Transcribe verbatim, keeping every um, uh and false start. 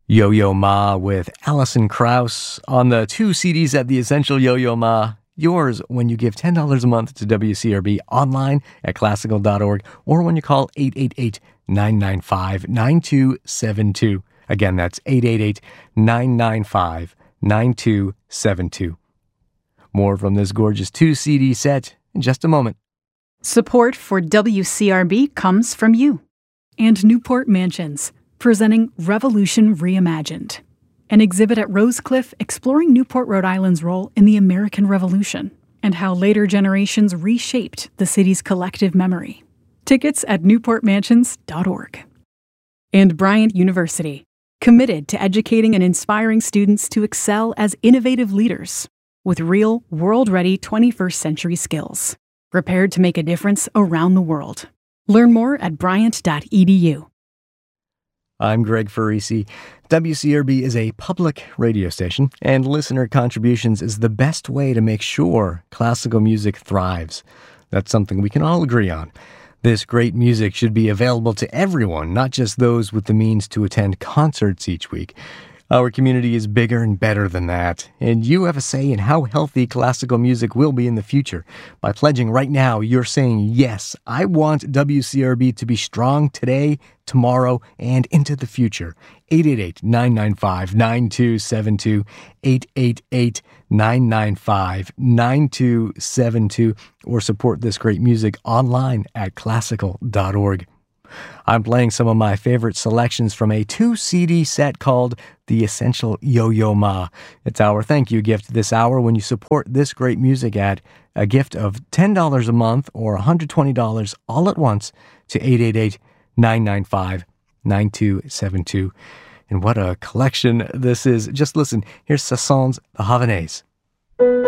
Yo-Yo Ma with Alison Krauss on the two C Ds at the Essential Yo-Yo Ma. Yours when you give ten dollars a month to W C R B online at classical dot org or when you call eight eight eight, nine nine five, nine two seven two. Again, that's eight eight eight, nine nine five, nine two seven two. More from this gorgeous two C D set in just a moment. Support for W C R B comes from you and Newport Mansions, presenting Revolution Reimagined, an exhibit at Rosecliff exploring Newport, Rhode Island's role in the American Revolution and how later generations reshaped the city's collective memory. Tickets at newport mansions dot org. And Bryant University, committed to educating and inspiring students to excel as innovative leaders with real, world-ready twenty-first century skills, prepared to make a difference around the world. Learn more at bryant dot e d u. I'm Greg Farisi. W C R B is a public radio station, and listener contributions is the best way to make sure classical music thrives. That's something we can all agree on. This great music should be available to everyone, not just those with the means to attend concerts each week. Our community is bigger and better than that, and you have a say in how healthy classical music will be in the future. By pledging right now, you're saying, yes, I want W C R B to be strong today, tomorrow, and into the future. eight eight eight, nine nine five, nine two seven two, eight eight eight, nine nine five, nine two seven two, or support this great music online at classical dot org. I'm playing some of my favorite selections from a two C D set called The Essential Yo-Yo Ma. It's our thank you gift this hour when you support this great music at a gift of ten dollars a month or one hundred twenty dollars all at once to eight eight eight, nine nine five, nine two seven two. And what a collection this is. Just listen, here's Sasson's The Havanaise.